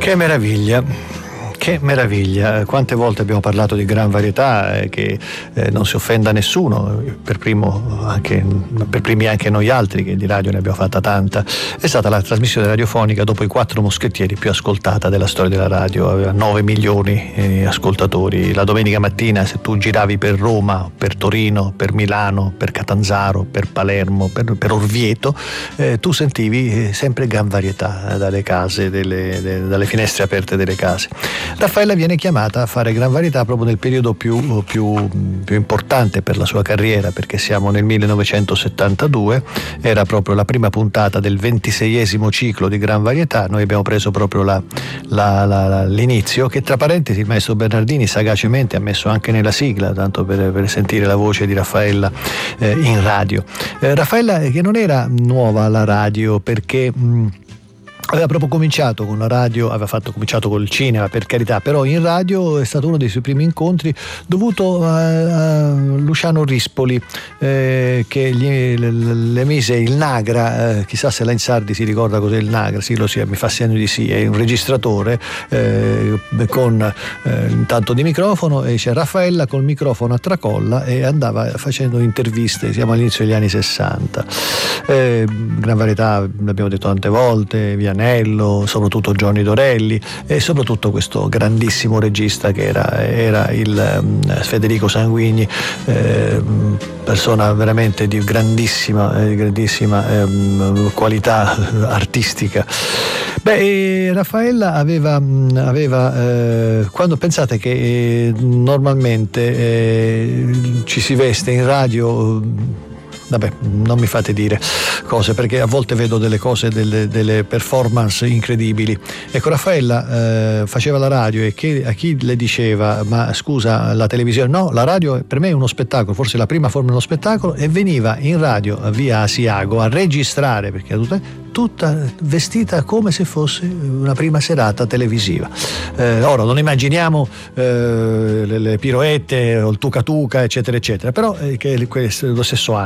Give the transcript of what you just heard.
Che meraviglia! Che meraviglia, quante volte abbiamo parlato di gran varietà, che non si offenda nessuno, per primi anche noi altri che di radio ne abbiamo fatta tanta. È stata la trasmissione radiofonica dopo i 4 moschettieri più ascoltata della storia della radio, aveva 9 milioni di ascoltatori. La domenica mattina, se tu giravi per Roma, per Torino, per Milano, per Catanzaro, per Palermo, per Orvieto, tu sentivi sempre gran varietà dalle case, dalle finestre aperte delle case. Raffaella viene chiamata a fare gran varietà proprio nel periodo più importante per la sua carriera, perché siamo nel 1972, era proprio la prima puntata del 26esimo ciclo di gran varietà. Noi abbiamo preso proprio l'inizio, che tra parentesi il maestro Bernardini sagacemente ha messo anche nella sigla, tanto per sentire la voce di Raffaella in radio. Raffaella, che non era nuova alla radio, perché aveva proprio cominciato con la radio, cominciato col cinema, per carità, però in radio è stato uno dei suoi primi incontri dovuto a Luciano Rispoli, che le mise il Nagra, chissà se là in Sardi si ricorda cos'è il Nagra. Sì, lo sia, mi fa segno di sì, è un registratore con tanto di microfono, e c'è Raffaella col microfono a tracolla e andava facendo interviste. Siamo all'inizio degli anni 60. Gran varietà, l'abbiamo detto tante volte, Vianello, soprattutto Johnny Dorelli, e soprattutto questo grandissimo regista che era il Federico Sanguigni, persona veramente di grandissima qualità artistica. Raffaella aveva quando pensate che normalmente ci si veste in radio. Vabbè, non mi fate dire cose, perché a volte vedo delle cose, delle performance incredibili. Ecco, Raffaella faceva la radio, e a chi le diceva: ma scusa, la televisione? No, la radio per me è uno spettacolo, forse la prima forma dello spettacolo, e veniva in radio a via Asiago a registrare, perché tutta vestita come se fosse una prima serata televisiva. Ora non immaginiamo le piroette o il tuca tuca eccetera eccetera, però che lo stesso anno